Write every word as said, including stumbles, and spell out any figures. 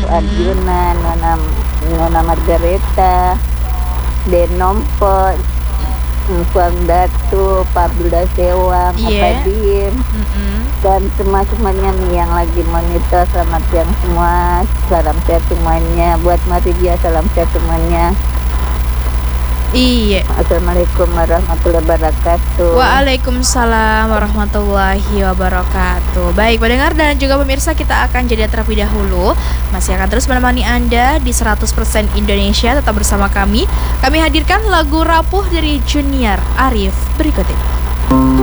Mm-mm. Arjuna, Nona Nona Margareta, Denompo, Fuang Datu, Pablo Sewang, Iya. Apadim, Mm-mm. dan semua semuanya nih yang lagi monitor. Selamat siang semua, salam sehat semuanya. Buat Maria, salam sehat semuanya. Iya. Assalamualaikum warahmatullahi wabarakatuh. Waalaikumsalam warahmatullahi wabarakatuh. Baik pendengar dan juga pemirsa, kita akan jeda terlebih dahulu. Masih akan terus menemani Anda di seratus persen Indonesia. Tetap bersama kami. Kami hadirkan lagu Rapuh dari Junior Arif berikut ini.